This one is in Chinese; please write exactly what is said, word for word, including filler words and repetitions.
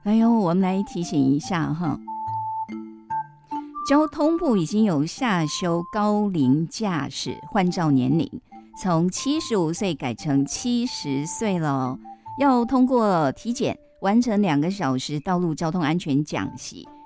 哎呦，我们来提醒一下哈，交通部已经有下修高龄驾驶换照年龄，从七十五岁改成七十岁了，要通过体检，完成两个小时道路交通安全讲习，